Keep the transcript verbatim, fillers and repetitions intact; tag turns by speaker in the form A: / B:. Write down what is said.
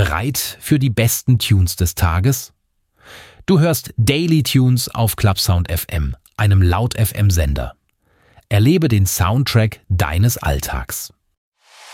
A: bereit für die besten Tunes des Tages? Du hörst Daily Tunes auf Clubsound F M, einem Laut F M Sender. Erlebe den Soundtrack deines Alltags.